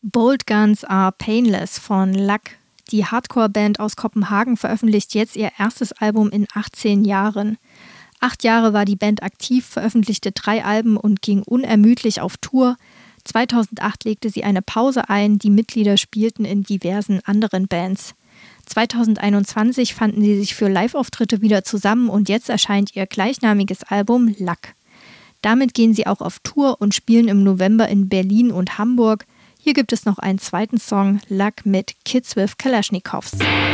Bold Guns Are Painless von Luck. Die Hardcore-Band aus Kopenhagen veröffentlicht jetzt ihr erstes Album in 18 Jahren. 8 Jahre war die Band aktiv, veröffentlichte 3 Alben und ging unermüdlich auf Tour. 2008 legte sie eine Pause ein, die Mitglieder spielten in diversen anderen Bands. 2021 fanden sie sich für Live-Auftritte wieder zusammen und jetzt erscheint ihr gleichnamiges Album Luck. Damit gehen sie auch auf Tour und spielen im November in Berlin und Hamburg. Hier gibt es noch einen zweiten Song, Luck mit Kids with Kalashnikovs.